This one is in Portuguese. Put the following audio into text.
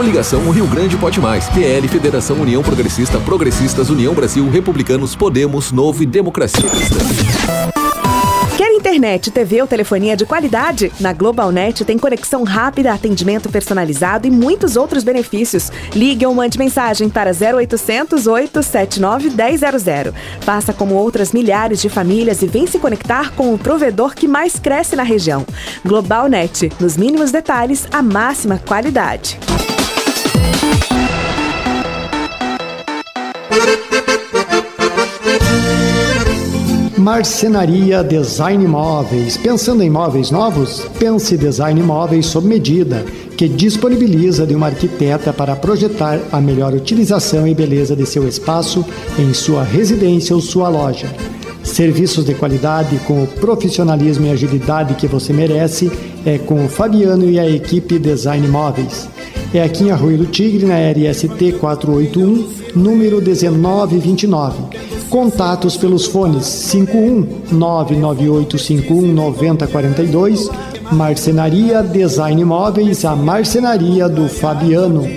Coligação Rio Grande Pode Mais, PL, Federação União Progressista, Progressistas, União Brasil, Republicanos, Podemos, Novo e Democracia Cristã. Quer internet, TV ou telefonia de qualidade? Na GlobalNet tem conexão rápida, atendimento personalizado e muitos outros benefícios. Ligue ou mande mensagem para 0800 879 1000. Faça como outras milhares de famílias e vem se conectar com o provedor que mais cresce na região. GlobalNet, nos mínimos detalhes, a máxima qualidade. Marcenaria Design Móveis. Pensando em móveis novos? Pense Design Móveis sob medida, que disponibiliza de uma arquiteta para projetar a melhor utilização e beleza de seu espaço em sua residência ou sua loja. Serviços de qualidade com o profissionalismo e agilidade que você merece é com o Fabiano e a equipe Design Móveis. É aqui em Arroio do Tigre, na RST 481, número 1929. Contatos pelos fones 51-99851-9042. Marcenaria Design Móveis, a marcenaria do Fabiano.